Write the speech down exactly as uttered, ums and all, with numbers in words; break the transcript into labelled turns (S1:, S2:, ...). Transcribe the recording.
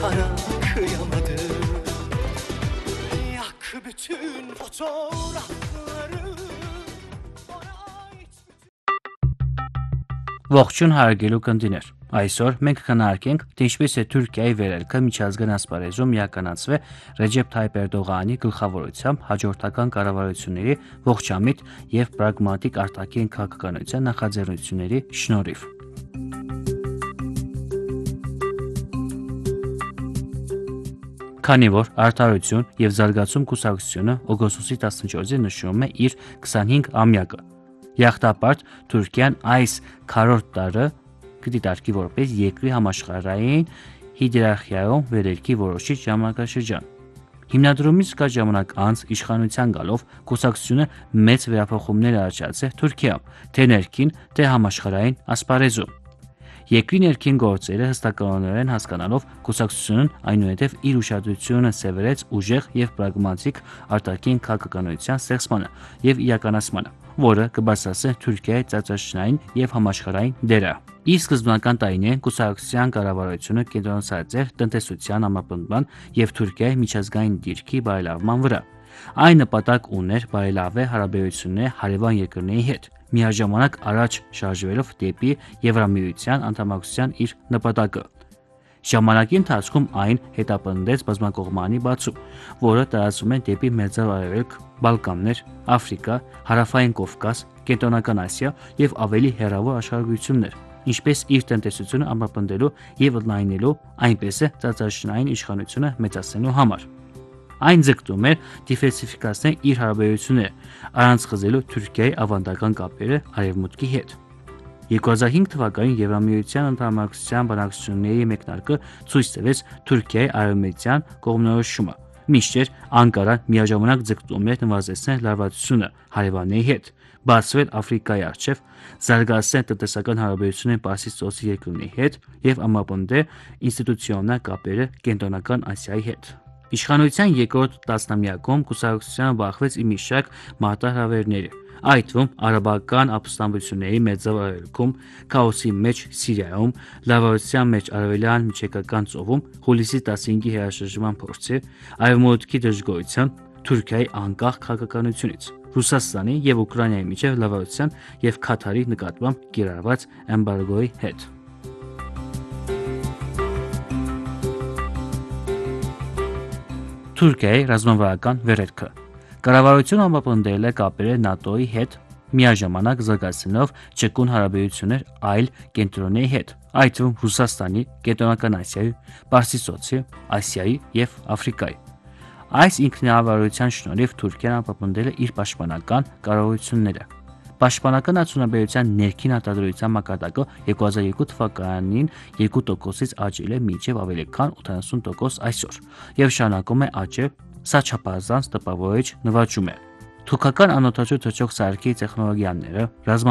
S1: sana kıyamadım. Yak bütün fotoğrafları.
S2: Ողջույն հարգելի կնդիներ, այսօր մենք քննարկենք ինչպես է Թուրքիայի վերելքը միջազգային ասպարեզում իրականացվել Ռեջեփ Թայիփ Էրդողանի գլխավորությամբ հաջորդական կառավարությունների ողջամիտ եւ պրագմատիկ արտաքին քաղաքականության նախաձեռնությունների շնորհիվ։ Քանի որ Արդարություն եւ Զարգացում կուսակցությունը օգոստոսի տասնչորսին նշում է իր քսանհինգ-ամյակը, Եղտապարտ Թուրքիան այս քառորդ տարը կդիտարկի որպես երկրի համաշխարհային հիերարխիայում վերելքի որոշիչ ժամանակաշրջան։ Հիմնադրումից կարճ ժամանակ անց իշխանության գալով կուսակցությունը մեծ վերափոխումներ առաջացրեց Թուրքիայում, թե ներքին, թե համաշխարհային ասպարեզում։ Երկրի ներքին գործերը հստակորեն հասկանալով կուսակցությունն այնուհետև իր ուշադրությունը սևեռեց ուժեղ եւ պրագմատիկ արտաքին քաղաքականության ստեղծմանը եւ իրականացմանը, որը կբարձրացնի Թուրքիայի ծածկաշրջանային եւ համաշխարհային դերը։ Իր սկզբնական տարիներին կուսակցության կառավարությունը կենտրոնացած էր տնտեսության ամրապնդման եւ Թուրքիայի միջազգային դիրքի բարելավման վրա։ Այն նպատակ ուներ բարելավել հարաբերությունները հարևան երկրների հետ, միաժամանակ առաջ շարժվելով դեպի Եվրամիության անդամակցության իր նպատակը։ Ժամանակի ընթացքում այն հետապնդեց բազմակողմանի բացում, որը տարածվում է դեպի Մերձավոր Արևելք, Բալկաններ, Աֆրիկա, Հարավային Կովկաս, Կենտրոնական Ասիա եւ ավելի հեռավոր աշխարհագրություններ, ինչպես իր տնտեսությունը ամրապնդելու եւ ընդլայնելու, այնպես է ծածկաշրջանային իշխանությունը մեծացնելու համար։ Այն ձգտում էր դիվերսիֆիկացնել իր հարաբերությունները, առանց խզելու Թուրքիայի ավանդական կապերը Արևմուտքի հետ։ երկու հազար հինգ թվականին Եվրամիության անդամակցության բանակցությունների մեկնարկը ցույց տվեց Թուրքիայի արևմտյան կողմնորոշումը, մինչդեռ Անկարան միաժամանակ ձգտում էր նվազեցնել լարվածությունը հարևանների հետ, բացվել Աֆրիկայի առջև, զարգացնել տնտեսական հարաբերությունները Պարսից ծոցի երկրների հետ եւ ամրապնդել ինստիտուցիոնալ կապերը Կենտրոնական Ասիայի հետ։ Իշխանության երկրորդ տասնամյակում կուսակցությանը բախվեց ի մի շարք մարտահրավերների, այդ թվում արաբական ապստամբությունների Մերձավոր Արևելքում, քաոսի մեջ Սիրիայում, լարվածության մեջ Արևելյան Միջերկրական ծովում, հուլիսի տասնհինգի հրաշրջման փորձը, Արևմուտքի դժգոհության, Թուրքիայի անկախ քաղաքականությունից, Ռուսաստանի եւ Ուկրաինայի միջև լարվածության եւ Քաթարի նկատմամբ կիրառված էմբարգոյի հետ։ Թուրքիայի ռազմավարական վերելքը կառավարությունը ամրապնդել է կապերը ՆԱՏՕ-ի հետ, միաժամանակ զարգացնելով ճկուն հարաբերություններ այլ կենտրոնների հետ, այդ թվում Ռուսաստանի, Կենտրոնական Ասիայի, Պարսից ծոցի, Ասիայի եւ Աֆրիկայի։ Այս ինքնավարության շնորհիվ Թուրքիան ամրապնդել է իր պաշտպանական կարողությունները։ Պաշտպանական արդյունաբերության ներքին արտադրության մակարդակը երկու հազար երկու թվականին երկու տոկոսից աճել է մինչև ավելի քան ութանասուն տոկոս այսօր եւ շարունակում է աճել, սա չափազանց տպավորիչ նվաճում է։ Թուրքական անօդաչու թռչող սարքի տեխնոլոգիաները,